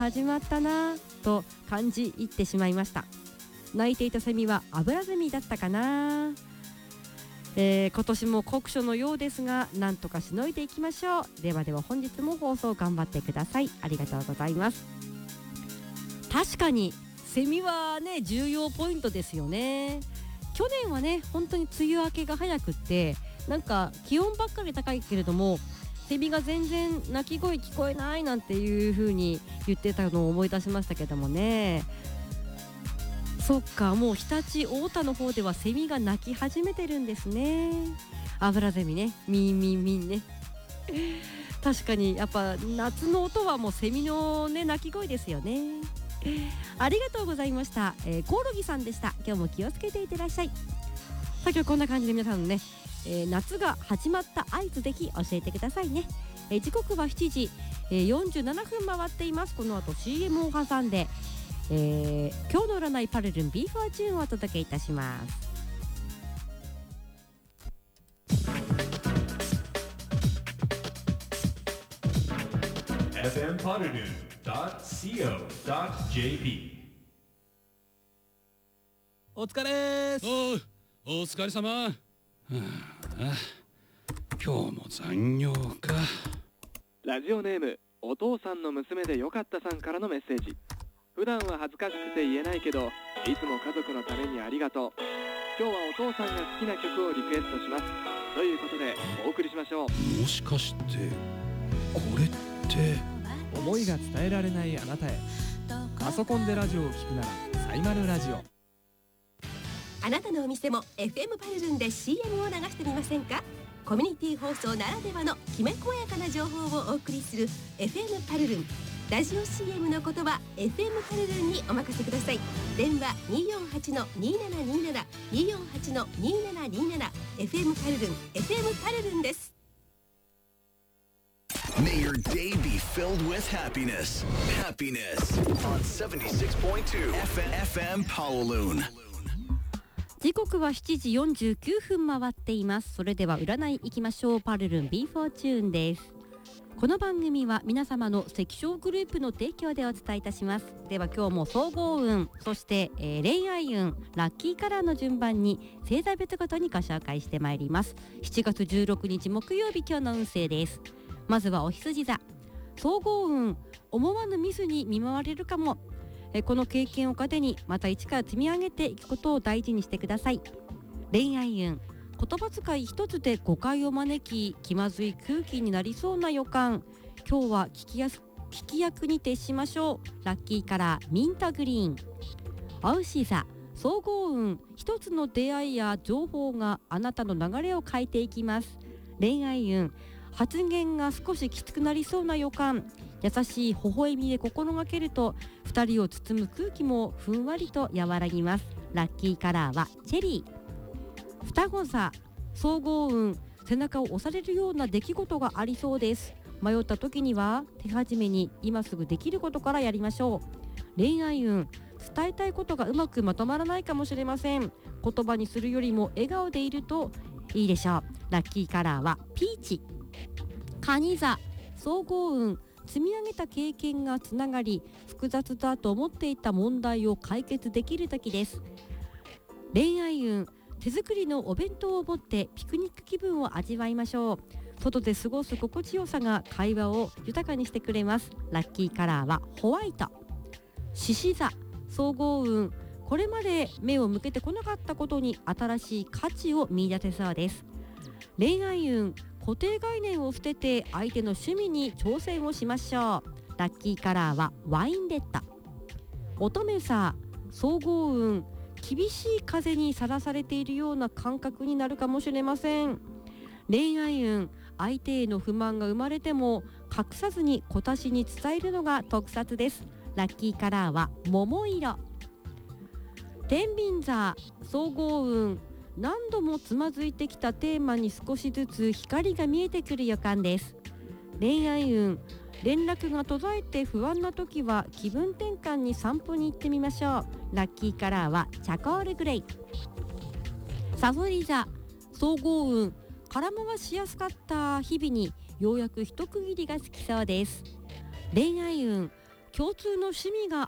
始まったなと感じ入ってしまいました。鳴いていたセミはアブラゼミだったかな。今年も酷暑のようですが、なんとかしのいでいきましょう。ではでは本日も放送頑張ってください。ありがとうございます。確かにセミはね、重要ポイントですよね。去年はね、本当に梅雨明けが早くって、なんか気温ばっかり高いけれどもセミが全然鳴き声聞こえないなんていう風に言ってたのを思い出しましたけどもね。そっか、もう日立太田の方ではセミが鳴き始めてるんですね。アブラゼミね、ミンミンミンね。確かにやっぱ夏の音はもうセミのね、鳴き声ですよね。ありがとうございました。コオロギさんでした。今日も気をつけていってらっしゃい。さあ今日こんな感じで皆さんのね、夏が始まった合図ぜひ教えてくださいね。時刻は7時、47分回っています。この後 CM を挟んで、今日の占いパルルンビーフォーチューンをお届けいたします。 FM パルルン .co.jp お疲れーす。 お疲れ様。今日も残業か。 ラジオネームお父さんの娘でよかったさんからのメッセージ。普段は恥ずかしくて言えないけど、いつも家族のためにありがとう。今日はお父さんが好きな曲をリクエストします。ということでお送りしましょう。 もしかしてこれって思いが伝えられないあなたへ。パソコンでラジオを聞くならサイマルラジオ。 あなたのお店も FM パルルンで CM を流してみませんか。コミュニティ放送ならではのきめ細やかな情報をお送りする FM パルルン。ラジオ CM の言葉 FM パルルンにお任せください。電話 248-2727 248-2727 FM パルルン FM パルルンです。 May your day be filled with happiness. Happiness on 76.2 FM Pawaloon。 時刻は7時49分回っています。それでは占いいきましょう。パルルン B フォーチューンです。この番組は皆様の赤小グループの提供でお伝えいたします。では今日も総合運、そして、恋愛運、ラッキーカラーの順番に星座別ごとにご紹介してまいります。7月16日木曜日、今日の運勢です。まずはお羊座。総合運、思わぬミスに見舞われるかも。この経験を糧にまた一から積み上げていくことを大事にしてください。恋愛運、言葉遣い一つで誤解を招き気まずい空気になりそうな予感。今日は聞き役に徹しましょう。ラッキーカラーミントグリーン。お牛座。総合運、一つの出会いや情報があなたの流れを変えていきます。恋愛運、発言が少しきつくなりそうな予感。優しい微笑みで心がけると2人を包む空気もふんわりと和らぎます。ラッキーカラーはチェリー。双子座。総合運、背中を押されるような出来事がありそうです。迷った時には手始めに今すぐできることからやりましょう。恋愛運、伝えたいことがうまくまとまらないかもしれません。言葉にするよりも笑顔でいるといいでしょう。ラッキーカラーはピーチ。蟹座。総合運、積み上げた経験がつながり複雑だと思っていた問題を解決できる時です。恋愛運、手作りのお弁当を持ってピクニック気分を味わいましょう。外で過ごす心地よさが会話を豊かにしてくれます。ラッキーカラーはホワイト。獅子座。総合運、これまで目を向けてこなかったことに新しい価値を見出せそうです。恋愛運、固定概念を捨てて相手の趣味に挑戦をしましょう。ラッキーカラーはワインレッド。乙女座。総合運、厳しい風にさらされているような感覚になるかもしれません。恋愛運、相手への不満が生まれても隠さずに小足しに伝えるのが特撮です。ラッキーカラーは桃色。天秤座。総合運、何度もつまずいてきたテーマに少しずつ光が見えてくる予感です。恋愛運、連絡が途絶えて不安な時は気分転換に散歩に行ってみましょう。ラッキーカラーはチャコールグレイ。サソリ座。総合運、空回しやすかった日々にようやく一区切りがつきそうです。恋愛運、 共通の趣味が